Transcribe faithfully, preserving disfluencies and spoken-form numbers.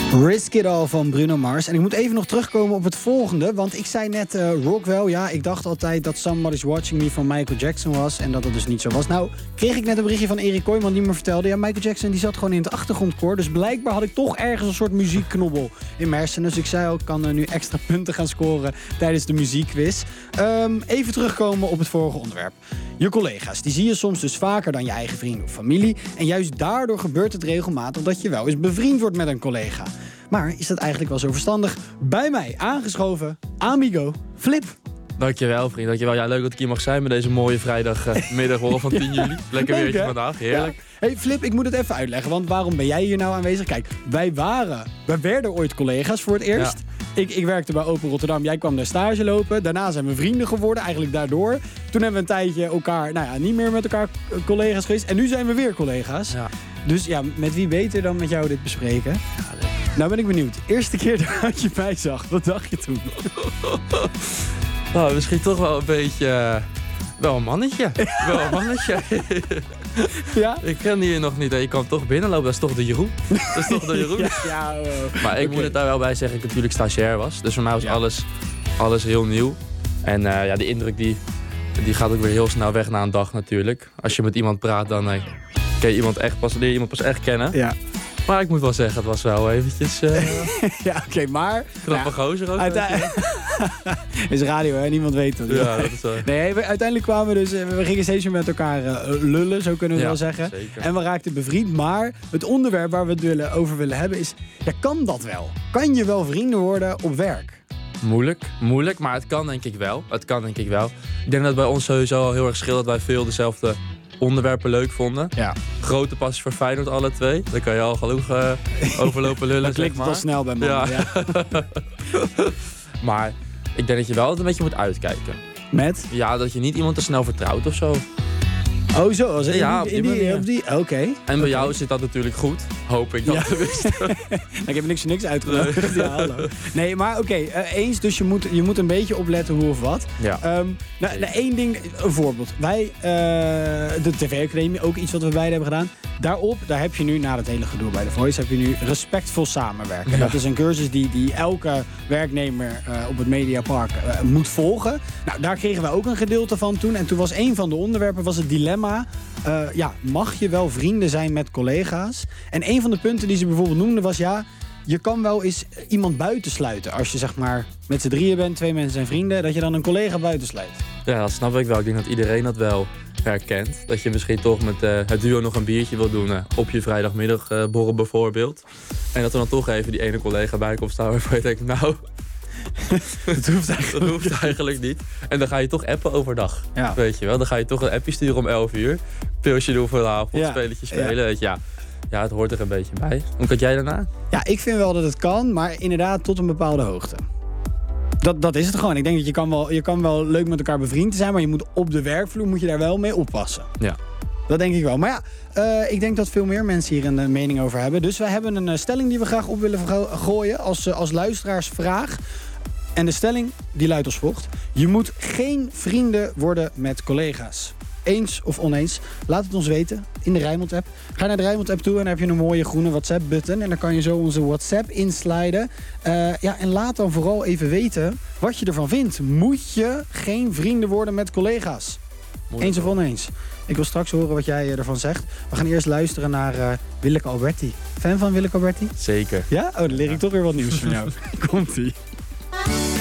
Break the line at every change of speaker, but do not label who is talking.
Risk It All van Bruno Mars. En ik moet even nog terugkomen op het volgende. Want ik zei net uh, Rockwell. Ja, ik dacht altijd dat Somebody's Watching Me van Michael Jackson was. En dat dat dus niet zo was. Nou, kreeg ik net een berichtje van Erik Kooijman die me vertelde. Ja, Michael Jackson die zat gewoon in het achtergrondkoor. Dus blijkbaar had ik toch ergens een soort muziekknobbel in mijn hersenen. Dus ik zei ook, ik kan uh, nu extra punten gaan scoren tijdens de muziekquiz. Um, even terugkomen op het vorige onderwerp. Je collega's, die zie je soms dus vaker dan je eigen vrienden of familie. En juist daardoor gebeurt het regelmatig dat je wel eens bevriend wordt met een collega. Maar is dat eigenlijk wel zo verstandig? Bij mij aangeschoven, amigo, Flip.
Dankjewel, vriend. Dankjewel. Ja, leuk dat ik hier mag zijn met deze mooie vrijdagmiddag van tien juli. Lekker weertje vandaag. Heerlijk.
Ja. Hey Flip, ik moet het even uitleggen. Want waarom ben jij hier nou aanwezig? Kijk, wij waren, wij werden ooit collega's voor het eerst. Ja. Ik, ik werkte bij Open Rotterdam. Jij kwam daar stage lopen. Daarna zijn we vrienden geworden, eigenlijk daardoor. Toen hebben we een tijdje elkaar, nou ja, niet meer met elkaar collega's geweest. En nu zijn we weer collega's. Ja. Dus ja, met wie beter dan met jou dit bespreken? Ja, nou ben ik benieuwd. Eerste keer dat je mij zag, wat dacht je toen?
Nou, misschien toch wel een beetje... Uh, wel een mannetje. Wel een mannetje.
Ja?
Ik ken die nog niet. Je kan toch binnenlopen. Dat is toch de Jeroen. Dat is toch de Jeroen.
Ja, ja, wow.
Maar ik okay. moet het daar wel bij zeggen. Ik natuurlijk stagiair was. Dus voor mij was ja. alles, alles heel nieuw. En uh, ja, de indruk die, die gaat ook weer heel snel weg na een dag natuurlijk. Als je met iemand praat, dan uh, ken je iemand echt pas, leer je iemand pas echt kennen. Ja. Maar ik moet wel zeggen, het was wel eventjes... Uh...
ja, oké, okay, maar...
Knappe ja, gozer ook.
Uite- is radio, hè? Niemand weet het.
Ja, dat is wel...
Nee, we, uiteindelijk kwamen we dus... We gingen steeds meer met elkaar uh, lullen, zo kunnen we ja, wel zeggen.
Zeker.
En we raakten bevriend. Maar het onderwerp waar we het willen, over willen hebben is... Ja, kan dat wel? Kan je wel vrienden worden op werk?
Moeilijk, moeilijk, maar het kan denk ik wel. Het kan denk ik wel. Ik denk dat bij ons sowieso al heel erg scheelt dat wij veel dezelfde... onderwerpen leuk vonden. Ja. Grote passie voor Feyenoord alle twee. Daar kan je al genoeg uh, overlopen lullen.
Dat klinkt
zeg maar.
wel snel bij mannen. Ja.
Ja. Maar ik denk dat je wel altijd een beetje moet uitkijken.
Met?
Ja, dat je niet iemand te snel vertrouwt of zo.
Oh zo, als
ja,
in die, in die, oké. Okay.
En bij
okay.
jou zit dat natuurlijk goed. Hoop ik dat
ja.
te wisten.
Ik heb niks voor niks uitgenodigd. Nee. Ja, hallo. Nee, maar oké, okay, uh, eens. Dus je moet, je moet een beetje opletten hoe of wat.
Ja.
Um, nou, nou, één ding, een voorbeeld. Wij, uh, de T V-academie, ook iets wat we beide hebben gedaan. Daarop, daar heb je nu, na het hele gedoe bij The Voice, heb je nu respectvol samenwerken. Ja. Dat is een cursus die, die elke werknemer uh, op het Mediapark uh, moet volgen. Nou, daar kregen we ook een gedeelte van toen. En toen was een van de onderwerpen was het dilemma. Uh, ja, mag je wel vrienden zijn met collega's? En een van de punten die ze bijvoorbeeld noemden was... ja, je kan wel eens iemand buitensluiten. Als je zeg maar met z'n drieën bent, twee mensen zijn vrienden... dat je dan een collega buitensluit.
Ja, dat snap ik wel. Ik denk dat iedereen dat wel herkent. Dat je misschien toch met uh, het duo nog een biertje wil doen... Uh, op je vrijdagmiddagborrel uh, bijvoorbeeld. En dat er dan toch even die ene collega bij komt staan... waarvan je denkt, nou...
dat, hoeft eigenlijk...
dat hoeft eigenlijk niet. En dan ga je toch appen overdag. Ja. Weet je wel, dan ga je toch een appje sturen om elf uur. Pilsje doen vanavond, ja. spelletje spelen. Ja. Weet je, ja. ja, het hoort er een beetje bij. Hoe kijk jij daarna?
Ja, ik vind wel dat het kan, maar inderdaad tot een bepaalde hoogte. Dat, dat is het gewoon. Ik denk dat je kan, wel, je kan wel leuk met elkaar bevriend zijn... maar je moet op de werkvloer moet je daar wel mee oppassen.
Ja.
Dat denk ik wel. Maar ja, uh, ik denk dat veel meer mensen hier een uh, mening over hebben. Dus wij hebben een uh, stelling die we graag op willen vergo- gooien als, uh, als luisteraarsvraag. En de stelling die luidt als volgt. Je moet geen vrienden worden met collega's. Eens of oneens? Laat het ons weten in de Rijnmond-app. Ga naar de Rijnmond-app toe en dan heb je een mooie groene WhatsApp-button. En dan kan je zo onze WhatsApp insliden. Uh, ja, en laat dan vooral even weten wat je ervan vindt. Moet je geen vrienden worden met collega's? Moeilijk eens of oneens? Ik wil straks horen wat jij ervan zegt. We gaan eerst luisteren naar uh, Willeke Alberti. Fan van Willeke Alberti?
Zeker.
Ja? Oh, dan leer ik ja. toch weer wat nieuws van jou. Komt-ie.